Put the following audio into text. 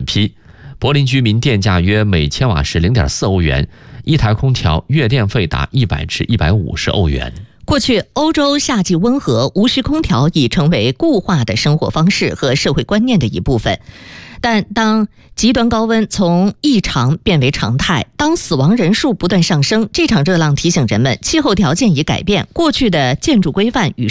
批。柏林居民电价约每千瓦时 0.4 欧元，一台空调月电费达100至150欧元。 过去，欧洲夏季温和，无需空调已成为固化的生活方式和社会观念的一部分。但当极端高温从异常变为常态，当死亡人数不断上升，这场热浪提醒人们，气候条件已改变，过去的建筑规范与